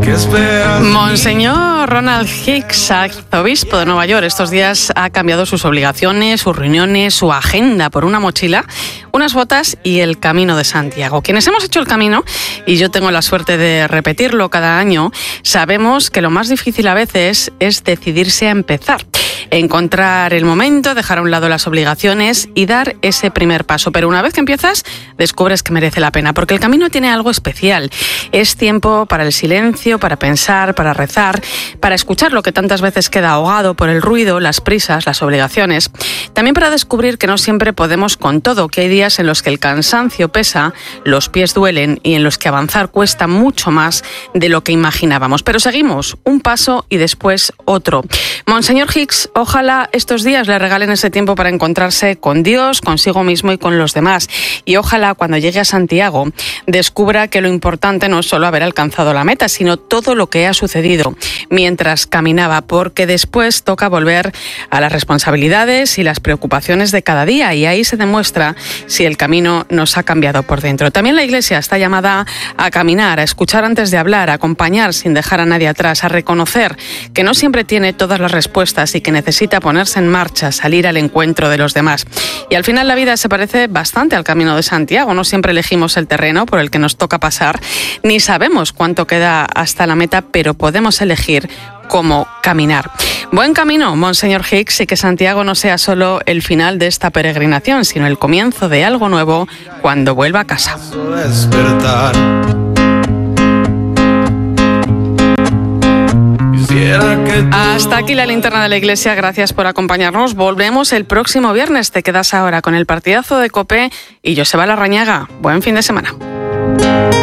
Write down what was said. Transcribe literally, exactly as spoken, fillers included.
Monseñor Ronald Hicks, arzobispo de Nueva York, estos días ha cambiado sus obligaciones, sus reuniones, su agenda por una mochila, unas botas y el Camino de Santiago. Quienes hemos hecho el camino, y yo tengo la suerte de repetirlo cada año, sabemos que lo más difícil a veces es decidirse a empezar. Encontrar el momento, dejar a un lado las obligaciones y dar ese primer paso. Pero una vez que empiezas, descubres que merece la pena, porque el camino tiene algo especial. Es tiempo para el silencio, para pensar, para rezar, para escuchar lo que tantas veces queda ahogado por el ruido, las prisas, las obligaciones. También para descubrir que no siempre podemos con todo, que hay días en los que el cansancio pesa, los pies duelen y en los que avanzar cuesta mucho más de lo que imaginábamos. Pero seguimos, un paso y después otro. Monseñor Hicks, ojalá estos días le regalen ese tiempo para encontrarse con Dios, consigo mismo y con los demás. Y ojalá cuando llegue a Santiago descubra que lo importante no es solo haber alcanzado la meta, sino todo lo que ha sucedido mientras caminaba, porque después toca volver a las responsabilidades y las preocupaciones de cada día, y ahí se demuestra si el camino nos ha cambiado por dentro. También la Iglesia está llamada a caminar, a escuchar antes de hablar, a acompañar sin dejar a nadie atrás, a reconocer que no siempre tiene todas las respuestas y que necesita ponerse en marcha, salir al encuentro de los demás. Y al final la vida se parece bastante al Camino de Santiago. No siempre elegimos el terreno por el que nos toca pasar, ni sabemos cuánto queda hasta la meta, pero podemos elegir cómo caminar. Buen camino, Monseñor Hicks, y que Santiago no sea solo el final de esta peregrinación, sino el comienzo de algo nuevo cuando vuelva a casa. Hasta aquí la linterna de la Iglesia, gracias por acompañarnos. Volvemos el próximo viernes. Te quedas ahora con el partidazo de COPE y Joseba Larrañaga. Buen fin de semana.